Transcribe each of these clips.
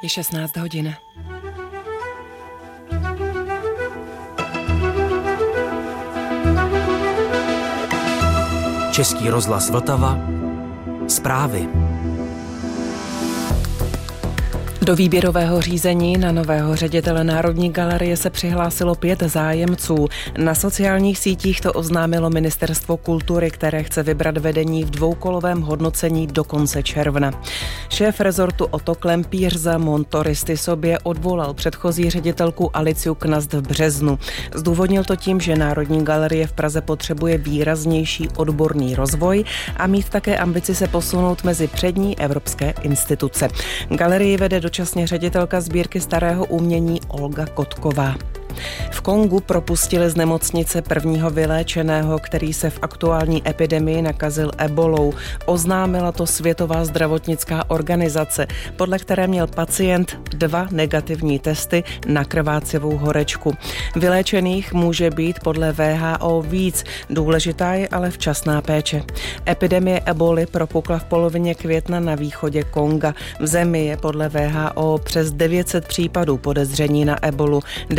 Je 16 hodin. Český rozhlas Vltava. Zprávy. Do výběrového řízení na nového ředitele Národní galerie se přihlásilo 5 zájemců. Na sociálních sítích to oznámilo Ministerstvo kultury, které chce vybrat vedení v dvoukolovém hodnocení do konce června. Šéf rezortu Otto Klempíř za Montoristy sobě odvolal předchozí ředitelku Aliciu Knast v březnu. Zdůvodnil to tím, že Národní galerie v Praze potřebuje výraznější odborný rozvoj a mít také ambici se posunout mezi přední evropské instituce. Galerii vede dočasně ředitelka sbírky starého umění Olga Kotková. V Kongu propustili z nemocnice prvního vyléčeného, který se v aktuální epidemii nakazil ebolou. Oznámila to Světová zdravotnická organizace, podle které měl pacient 2 negativní testy na krvácivou horečku. Vyléčených může být podle WHO víc, důležitá je ale včasná péče. Epidemie eboli propukla v polovině května na východě Konga. V zemi je podle WHO přes 900 případů podezření na ebolu,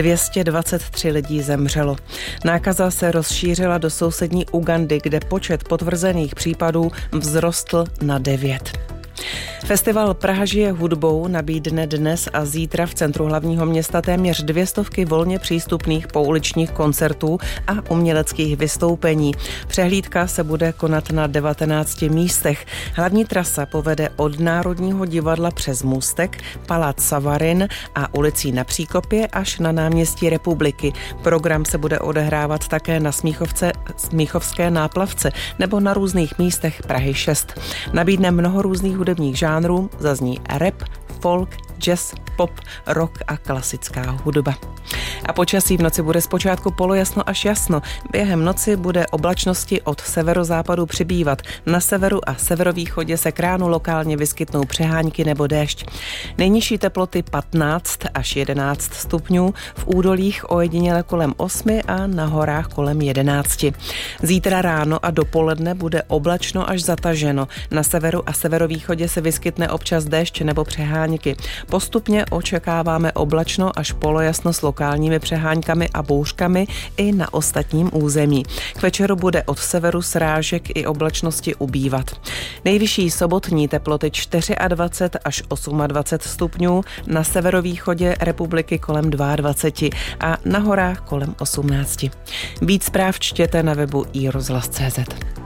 223 lidí zemřelo. Nákaza se rozšířila do sousední Ugandy, kde počet potvrzených případů vzrostl na 9. Festival Praha žije hudbou nabídne dnes a zítra v centru hlavního města téměř 200 volně přístupných pouličních koncertů a uměleckých vystoupení. Přehlídka se bude konat na 19 místech. Hlavní trasa povede od Národního divadla přes Můstek, Palác Savarin a ulicí Na Příkopě až na náměstí Republiky. Program se bude odehrávat také na Smíchovské náplavce nebo na různých místech Prahy 6. Nabídne mnoho různých hudebních žánrů, zazní rap, folk, jazz, pop, rock a klasická hudba. A počasí v noci bude zpočátku polojasno až jasno. Během noci bude oblačnosti od severozápadu přibývat. Na severu a severovýchodě se k ránu lokálně vyskytnou přehánky nebo déšť. Nejnižší teploty 15 až 11 stupňů, v údolích ojediněle kolem 8 a na horách kolem 11. Zítra ráno a dopoledne bude oblačno až zataženo. Na severu a severovýchodě se vyskytne občas déšť nebo přehánky. Postupně očekáváme oblačno až polojasno s lokálními přeháňkami a bouřkami i na ostatním území. K večeru bude od severu srážek i oblačnosti ubývat. Nejvyšší sobotní teploty 24 až 28 stupňů, na severovýchodě republiky kolem 22 a na horách kolem 18. Víc zpráv čtěte na webu iRozhlas.cz.